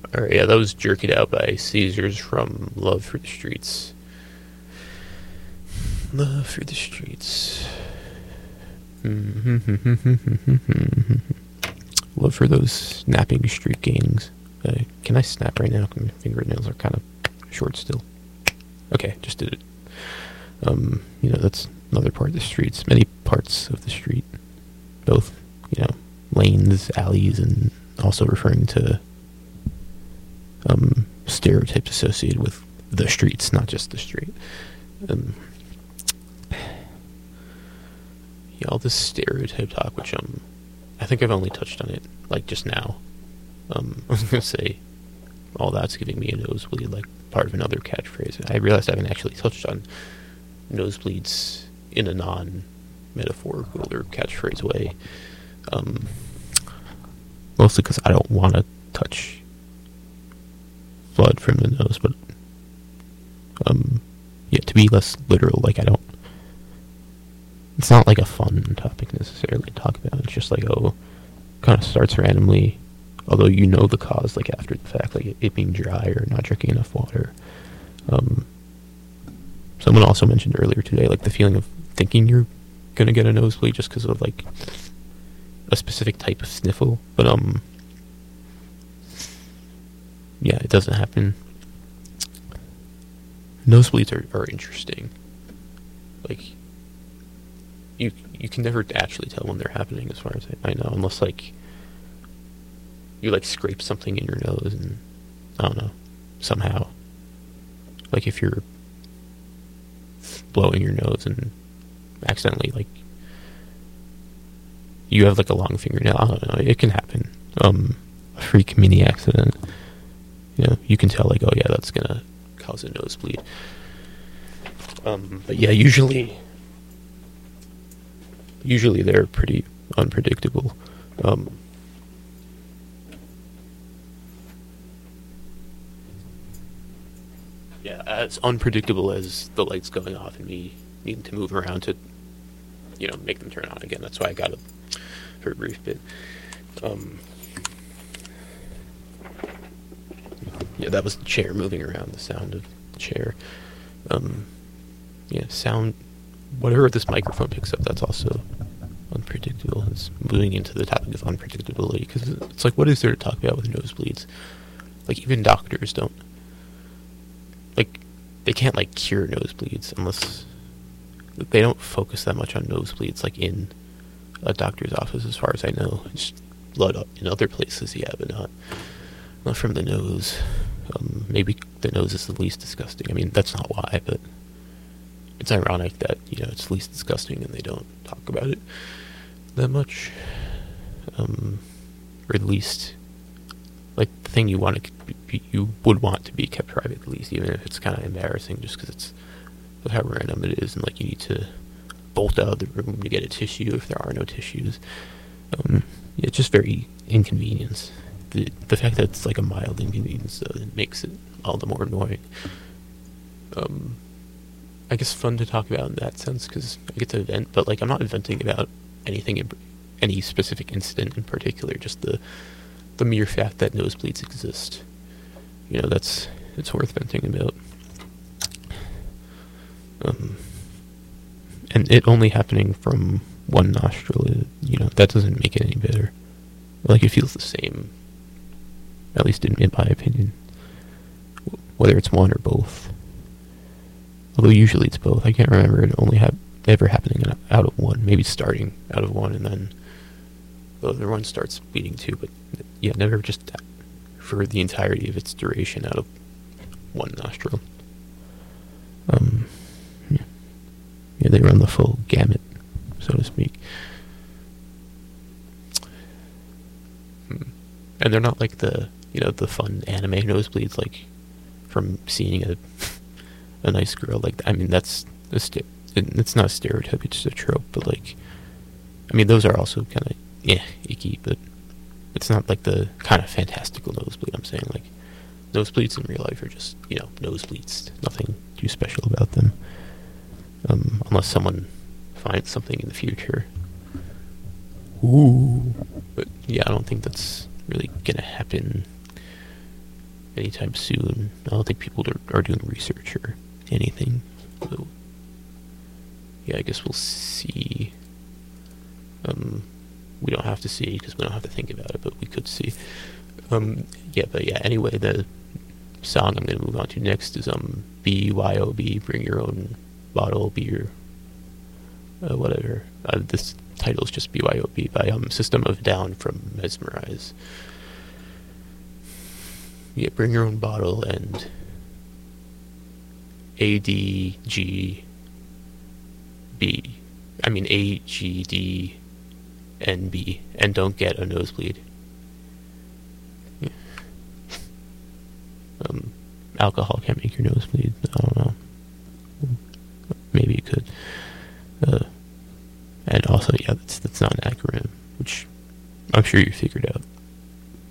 Alright, yeah, that was Jerk It Out by Caesars from Love for the Streets. Love for the Streets. Love for those snapping street gangs. Can I snap right now? My fingernails are kind of short still. Okay, just did it. That's another part of the streets. Many parts of the street. Both, lanes, alleys, and also referring to stereotypes associated with the streets, not just the street. All this stereotype talk, which I think I've only touched on it like just now. I was gonna say all that's giving me a nosebleed, like part of another catchphrase. I realized I haven't actually touched on nosebleeds in a non-metaphorical or catchphrase way. Mostly because I don't want to touch blood from the nose, but to be less literal, like it's not like a fun topic necessarily to talk about. It's just like, kind of starts randomly, although you know the cause, like after the fact, like it being dry or not drinking enough water. Someone also mentioned earlier today, like the feeling of thinking you're gonna get a nosebleed just because of like a specific type of sniffle, but it doesn't happen. Nosebleeds are interesting. Like you can never actually tell when they're happening, as far as I know, unless like you like scrape something in your nose and I don't know, somehow, like if you're blowing your nose and accidentally like you have like a long fingernail, I don't know, it can happen. A freak mini accident, you can tell like, oh yeah, that's gonna cause a nosebleed. But yeah, usually they're pretty unpredictable. As unpredictable as the lights going off and me needing to move around to, make them turn on again. That's why I got it for a brief bit. That was the chair moving around, the sound of the chair. Sound, whatever this microphone picks up, that's also unpredictable. It's moving into the topic of unpredictability, because it's like, what is there to talk about with nosebleeds? Like, even doctors don't, like, they can't, like, cure nosebleeds unless, they don't focus that much on nosebleeds, like, in a doctor's office, as far as I know. It's blood in other places, but not from the nose. Maybe the nose is the least disgusting. I mean, that's not why, but it's ironic that, it's least disgusting and they don't talk about it that much. Or at least, like, the thing you would want to be kept private, at least, even if it's kind of embarrassing, just because of how random it is, and, like, you need to bolt out of the room to get a tissue if there are no tissues. It's just very inconvenience. The fact that it's like a mild inconvenience, though, it makes it all the more annoying. I guess fun to talk about in that sense, because I get to vent, but like I'm not venting about anything, any specific incident in particular, just the mere fact that nosebleeds exist. It's worth venting about. And it only happening from one nostril, that doesn't make it any better. Like, it feels the same, at least in my opinion, whether it's one or both. Although usually it's both. I can't remember it only ever happening out of one. Maybe starting out of one and then the other one starts bleeding too. But never just for the entirety of its duration out of one nostril. They run the full gamut, so to speak. And they're not like the fun anime nosebleeds, like from seeing a nice girl. Like, I mean, that's it's not a stereotype, it's just a trope. But like, I mean, those are also kind of icky, but it's not like the kind of fantastical nosebleed. I'm saying, like, nosebleeds in real life are just nosebleeds. Nothing too special about them, unless someone finds something in the future. Ooh, but I don't think that's really gonna happen anytime soon. I don't think people are doing research or anything. So, yeah, I guess we'll see. We don't have to see because we don't have to think about it, but we could see. Anyway, the song I'm going to move on to next is BYOB, Bring Your Own Bottle Beer, whatever. This title is just BYOB by System of a Down from Mesmerize. Yeah, Bring Your Own Bottle and AGDNB, and don't get a nosebleed. Yeah. Alcohol can't make your nose bleed. I don't know. Maybe it could. And also, yeah, that's not an acronym, which I'm sure you figured out.